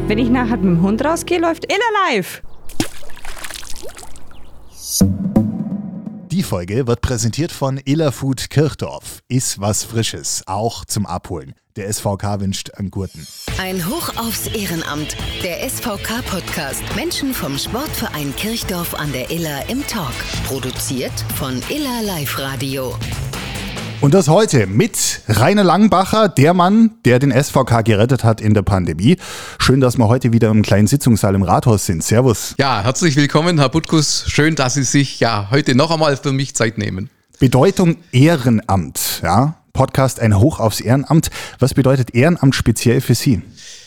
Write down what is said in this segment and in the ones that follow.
Wenn ich nachher mit dem Hund rausgehe, läuft Illa live. Die Folge wird präsentiert von Illa Food Kirchdorf. Iss was Frisches, auch zum Abholen. Der SVK wünscht einen guten. Ein Hoch aufs Ehrenamt. Der SVK-Podcast. Menschen vom Sportverein Kirchdorf an der Iller im Talk. Produziert von Iller Live Radio. Und das heute mit Rainer Langbacher, der Mann, der den SVK gerettet hat in der Pandemie. Schön, dass wir heute wieder im kleinen Sitzungssaal im Rathaus sind. Servus. Ja, herzlich willkommen, Herr Butkus. Schön, dass Sie sich heute noch einmal für mich Zeit nehmen. Bedeutung Ehrenamt, ja. Podcast Ein Hoch aufs Ehrenamt. Was bedeutet Ehrenamt speziell für Sie?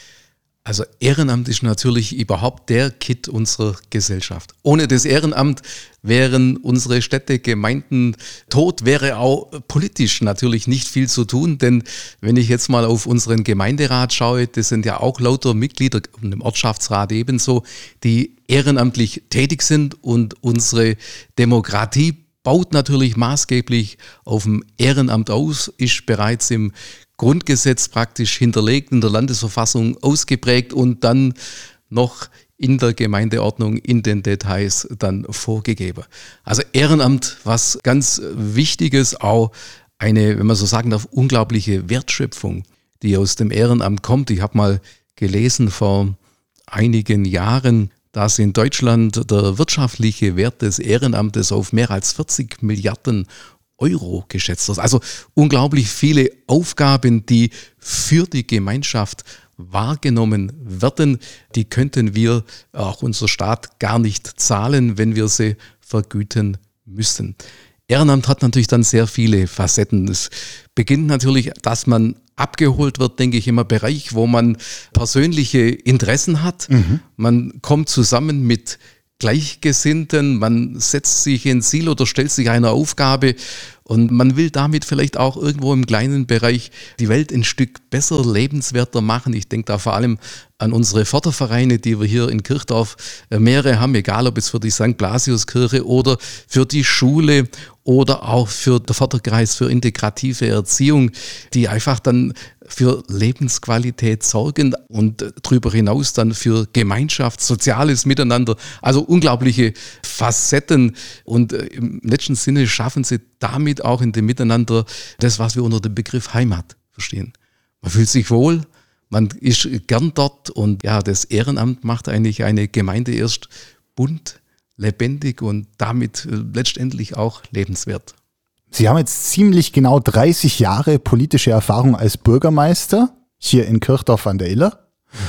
Also Ehrenamt ist natürlich überhaupt der Kitt unserer Gesellschaft. Ohne das Ehrenamt wären unsere Städte, Gemeinden tot, wäre auch politisch natürlich nicht viel zu tun, denn wenn ich jetzt mal auf unseren Gemeinderat schaue, das sind ja auch lauter Mitglieder und im Ortschaftsrat ebenso, die ehrenamtlich tätig sind, und unsere Demokratie baut natürlich maßgeblich auf dem Ehrenamt aus, ist bereits im Grundgesetz praktisch hinterlegt, in der Landesverfassung ausgeprägt und dann noch in der Gemeindeordnung in den Details dann vorgegeben. Also Ehrenamt, was ganz Wichtiges, auch eine, wenn man so sagen darf, unglaubliche Wertschöpfung, die aus dem Ehrenamt kommt. Ich habe mal gelesen vor einigen Jahren, dass in Deutschland der wirtschaftliche Wert des Ehrenamtes auf mehr als 40 Milliarden Euro geschätzt wird. Also unglaublich viele Aufgaben, die für die Gemeinschaft wahrgenommen werden, die könnten wir, auch unser Staat, gar nicht zahlen, wenn wir sie vergüten müssten. Ehrenamt hat natürlich dann sehr viele Facetten. Es beginnt natürlich, dass man abgeholt wird, denke ich, im Bereich, wo man persönliche Interessen hat. Man kommt zusammen mit Gleichgesinnten, man setzt sich ein Ziel oder stellt sich einer Aufgabe und man will damit vielleicht auch irgendwo im kleinen Bereich die Welt ein Stück besser, lebenswerter machen. Ich denke da vor allem an unsere Fördervereine, die wir hier in Kirchdorf mehrere haben, egal ob es für die St. Blasiuskirche oder für die Schule oder auch für den Förderkreis für integrative Erziehung, die einfach dann für Lebensqualität sorgen und darüber hinaus dann für Gemeinschaft, soziales Miteinander. Also unglaubliche Facetten, und im letzten Sinne schaffen sie damit auch in dem Miteinander das, was wir unter dem Begriff Heimat verstehen. Man fühlt sich wohl, man ist gern dort, und ja, das Ehrenamt macht eigentlich eine Gemeinde erst bunt, lebendig und damit letztendlich auch lebenswert. Sie haben jetzt ziemlich genau 30 Jahre politische Erfahrung als Bürgermeister hier in Kirchdorf an der Iller.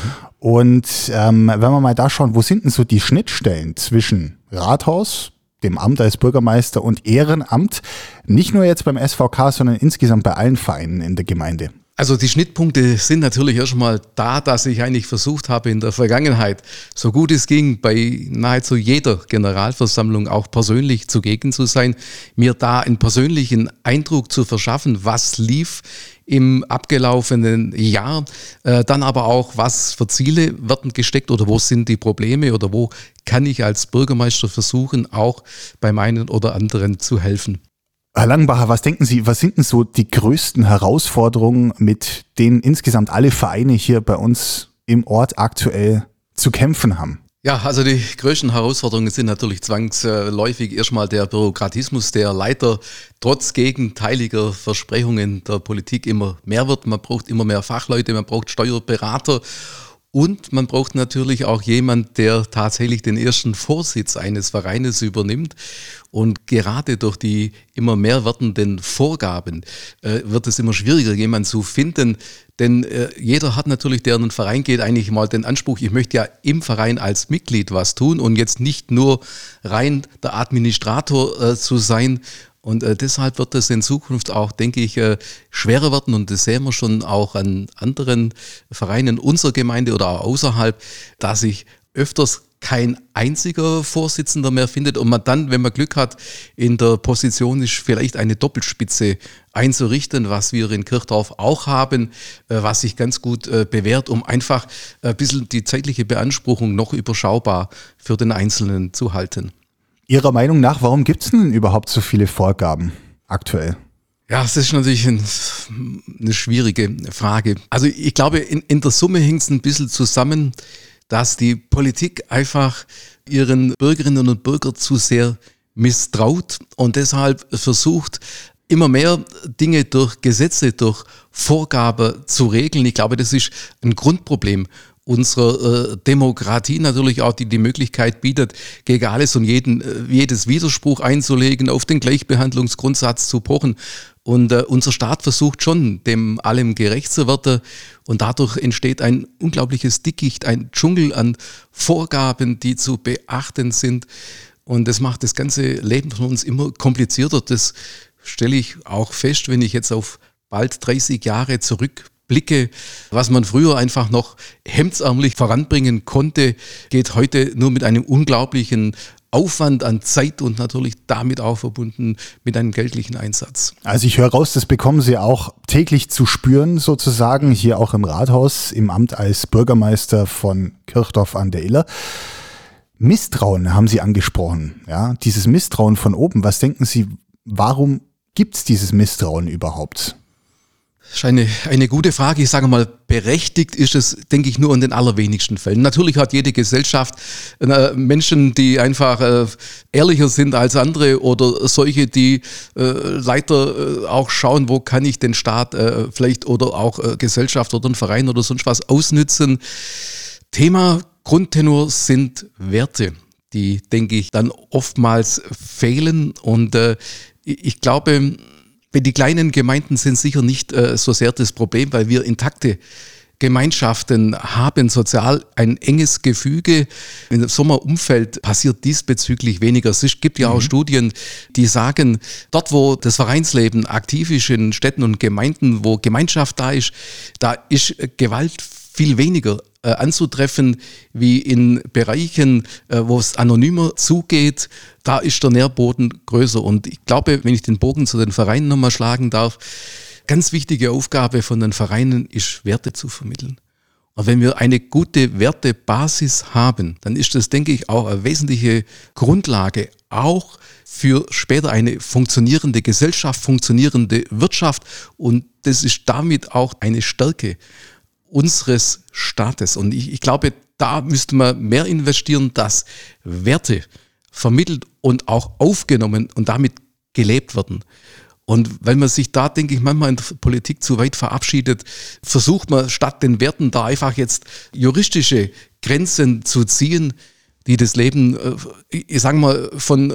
Und wenn wir mal da schauen, wo sind denn so die Schnittstellen zwischen Rathaus, dem Amt als Bürgermeister und Ehrenamt, nicht nur jetzt beim SVK, sondern insgesamt bei allen Vereinen in der Gemeinde? Also die Schnittpunkte sind natürlich erstmal da, dass ich eigentlich versucht habe in der Vergangenheit, so gut es ging, bei nahezu jeder Generalversammlung auch persönlich zugegen zu sein, mir da einen persönlichen Eindruck zu verschaffen, was lief im abgelaufenen Jahr, dann aber auch, was für Ziele werden gesteckt oder wo sind die Probleme oder wo kann ich als Bürgermeister versuchen, auch beim einen oder anderen zu helfen. Herr Langbacher, was denken Sie, was sind denn so die größten Herausforderungen, mit denen insgesamt alle Vereine hier bei uns im Ort aktuell zu kämpfen haben? Ja, also die größten Herausforderungen sind natürlich zwangsläufig erstmal der Bürokratismus, der leider trotz gegenteiliger Versprechungen der Politik immer mehr wird. Man braucht immer mehr Fachleute, man braucht Steuerberater. Und man braucht natürlich auch jemand, der tatsächlich den ersten Vorsitz eines Vereines übernimmt. Und gerade durch die immer mehr werdenden Vorgaben wird es immer schwieriger, jemanden zu finden. Denn jeder hat natürlich, der in einen Verein geht, eigentlich mal den Anspruch, ich möchte ja im Verein als Mitglied was tun und jetzt nicht nur rein der Administrator zu sein. Und deshalb wird es in Zukunft auch, denke ich, schwerer werden, und das sehen wir schon auch an anderen Vereinen unserer Gemeinde oder auch außerhalb, dass sich öfters kein einziger Vorsitzender mehr findet und man dann, wenn man Glück hat, in der Position ist, vielleicht eine Doppelspitze einzurichten, was wir in Kirchdorf auch haben, was sich ganz gut bewährt, um einfach ein bisschen die zeitliche Beanspruchung noch überschaubar für den Einzelnen zu halten. Ihrer Meinung nach, warum gibt es denn überhaupt so viele Vorgaben aktuell? Ja, das ist natürlich eine schwierige Frage. Also ich glaube, in der Summe hängt es ein bisschen zusammen, dass die Politik einfach ihren Bürgerinnen und Bürgern zu sehr misstraut und deshalb versucht, immer mehr Dinge durch Gesetze, durch Vorgabe zu regeln. Ich glaube, das ist ein Grundproblem unserer Demokratie natürlich auch, die Möglichkeit bietet, gegen alles und jedes Widerspruch einzulegen, auf den Gleichbehandlungsgrundsatz zu pochen. Und unser Staat versucht schon, dem allem gerecht zu werden. Und dadurch entsteht ein unglaubliches Dickicht, ein Dschungel an Vorgaben, die zu beachten sind. Und das macht das ganze Leben von uns immer komplizierter. Das stelle ich auch fest, wenn ich jetzt auf bald 30 Jahre zurückblicke. Was man früher einfach noch hemdsärmlich voranbringen konnte, geht heute nur mit einem unglaublichen Aufwand an Zeit und natürlich damit auch verbunden mit einem geldlichen Einsatz. Also ich höre raus, das bekommen Sie auch täglich zu spüren sozusagen, hier auch im Rathaus, im Amt als Bürgermeister von Kirchdorf an der Iller. Misstrauen haben Sie angesprochen, ja, dieses Misstrauen von oben. Was denken Sie, warum gibt es dieses Misstrauen überhaupt? Das ist eine gute Frage. Ich sage mal, berechtigt ist es, denke ich, nur in den allerwenigsten Fällen. Natürlich hat jede Gesellschaft Menschen, die einfach ehrlicher sind als andere oder solche, die leider auch schauen, wo kann ich den Staat vielleicht oder auch Gesellschaft oder einen Verein oder sonst was ausnützen. Thema Grundtenor sind Werte, die, denke ich, dann oftmals fehlen. Und ich glaube, die kleinen Gemeinden sind sicher nicht so sehr das Problem, weil wir intakte Gemeinschaften haben, sozial ein enges Gefüge. Im Sommerumfeld passiert diesbezüglich weniger. Es gibt ja auch Studien, die sagen, dort wo das Vereinsleben aktiv ist, in Städten und Gemeinden, wo Gemeinschaft da ist Gewalt viel weniger anzutreffen wie in Bereichen, wo es anonymer zugeht. Da ist der Nährboden größer. Und ich glaube, wenn ich den Bogen zu den Vereinen nochmal schlagen darf, ganz wichtige Aufgabe von den Vereinen ist, Werte zu vermitteln. Und wenn wir eine gute Wertebasis haben, dann ist das, denke ich, auch eine wesentliche Grundlage, auch für später eine funktionierende Gesellschaft, funktionierende Wirtschaft. Und das ist damit auch eine Stärke unseres Staates. Und ich glaube, da müsste man mehr investieren, dass Werte vermittelt und auch aufgenommen und damit gelebt werden. Und weil man sich da, denke ich, manchmal in der Politik zu weit verabschiedet, versucht man statt den Werten da einfach jetzt juristische Grenzen zu ziehen, die das Leben, ich sage mal, von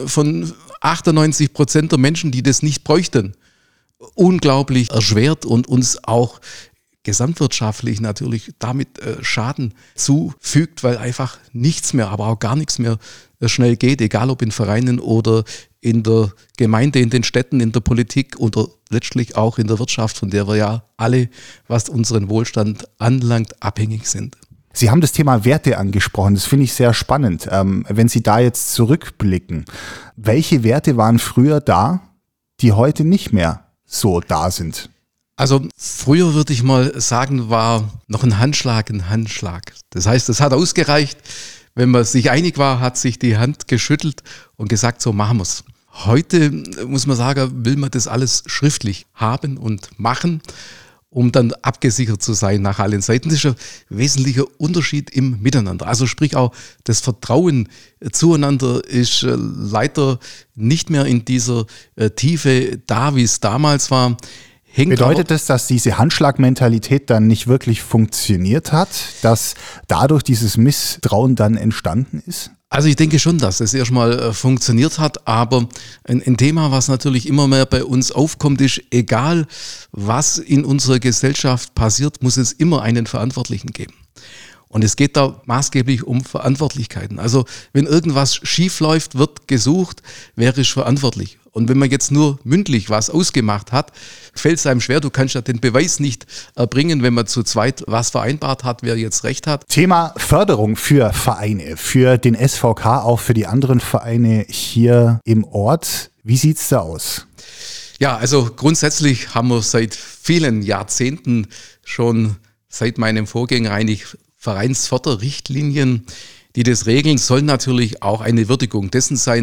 98% der Menschen, die das nicht bräuchten, unglaublich erschwert und uns auch gesamtwirtschaftlich natürlich damit Schaden zufügt, weil einfach nichts mehr, aber auch gar nichts mehr schnell geht, egal ob in Vereinen oder in der Gemeinde, in den Städten, in der Politik oder letztlich auch in der Wirtschaft, von der wir ja alle, was unseren Wohlstand anlangt, abhängig sind. Sie haben das Thema Werte angesprochen, das finde ich sehr spannend. Wenn Sie da jetzt zurückblicken, welche Werte waren früher da, die heute nicht mehr so da sind? Also früher würde ich mal sagen, war noch ein Handschlag. Das heißt, es hat ausgereicht, wenn man sich einig war, hat sich die Hand geschüttelt und gesagt, so machen wir's. Heute muss man sagen, will man das alles schriftlich haben und machen, um dann abgesichert zu sein nach allen Seiten. Das ist ein wesentlicher Unterschied im Miteinander. Also sprich auch das Vertrauen zueinander ist leider nicht mehr in dieser Tiefe da, wie es damals war. Bedeutet das, dass diese Handschlagmentalität dann nicht wirklich funktioniert hat, dass dadurch dieses Misstrauen dann entstanden ist? Also ich denke schon, dass es erstmal funktioniert hat, aber ein Thema, was natürlich immer mehr bei uns aufkommt, ist, egal was in unserer Gesellschaft passiert, muss es immer einen Verantwortlichen geben. Und es geht da maßgeblich um Verantwortlichkeiten. Also wenn irgendwas schief läuft, wird gesucht, wer ist verantwortlich. Und wenn man jetzt nur mündlich was ausgemacht hat, fällt es einem schwer, du kannst ja den Beweis nicht erbringen, wenn man zu zweit was vereinbart hat, wer jetzt recht hat. Thema Förderung für Vereine, für den SVK, auch für die anderen Vereine hier im Ort. Wie sieht's da aus? Ja, also grundsätzlich haben wir seit vielen Jahrzehnten schon seit meinem Vorgänger eigentlich Vereinsförderrichtlinien, die das regeln, soll natürlich auch eine Würdigung dessen sein,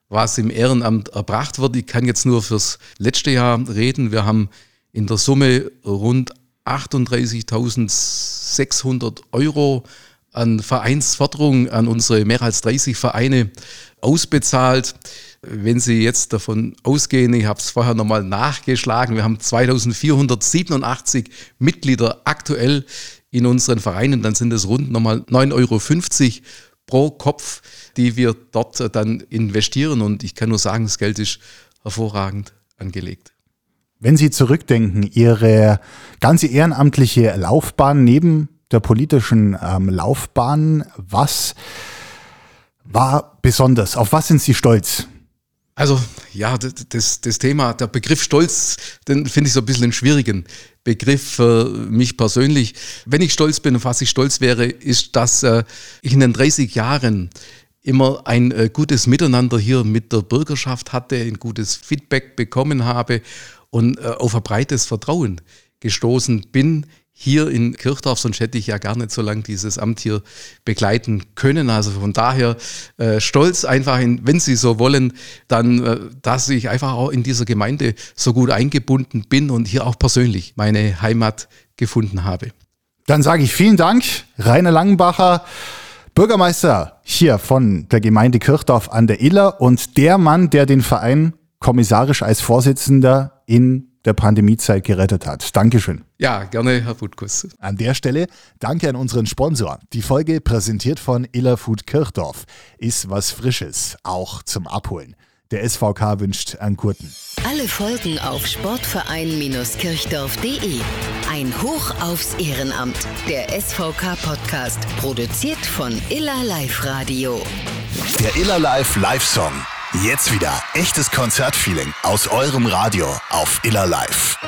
was im Ehrenamt erbracht wird. Ich kann jetzt nur fürs letzte Jahr reden. Wir haben in der Summe rund 38.600 € an Vereinsförderung an unsere mehr als 30 Vereine ausbezahlt. Wenn Sie jetzt davon ausgehen, ich habe es vorher nochmal nachgeschlagen, wir haben 2.487 Mitglieder aktuell in unseren Vereinen, dann sind es rund nochmal 9,50 € pro Kopf, die wir dort dann investieren. Und ich kann nur sagen, das Geld ist hervorragend angelegt. Wenn Sie zurückdenken, Ihre ganze ehrenamtliche Laufbahn neben der politischen Laufbahn, was war besonders? Auf was sind Sie stolz? Also ja, das Thema, der Begriff Stolz, den finde ich so ein bisschen einen schwierigen Begriff für mich persönlich. Wenn ich stolz bin, auf was ich stolz wäre, ist, dass ich in den 30 Jahren immer ein gutes Miteinander hier mit der Bürgerschaft hatte, ein gutes Feedback bekommen habe und auf ein breites Vertrauen gestoßen bin hier in Kirchdorf, sonst hätte ich ja gar nicht so lange dieses Amt hier begleiten können. Also von daher stolz einfach, wenn Sie so wollen, dann, dass ich einfach auch in dieser Gemeinde so gut eingebunden bin und hier auch persönlich meine Heimat gefunden habe. Dann sage ich vielen Dank, Rainer Langenbacher, Bürgermeister hier von der Gemeinde Kirchdorf an der Iller und der Mann, der den Verein kommissarisch als Vorsitzender in der Pandemiezeit gerettet hat. Dankeschön. Ja, gerne, Herr Futkus. An der Stelle danke an unseren Sponsor. Die Folge präsentiert von Iller Food Kirchdorf. Ist was Frisches, auch zum Abholen. Der SVK wünscht einen guten. Alle Folgen auf sportverein-kirchdorf.de. Ein Hoch aufs Ehrenamt. Der SVK-Podcast. Produziert von Iller Live Radio. Der Iller Live Live-Song. Jetzt wieder echtes Konzertfeeling aus eurem Radio auf Iller Live.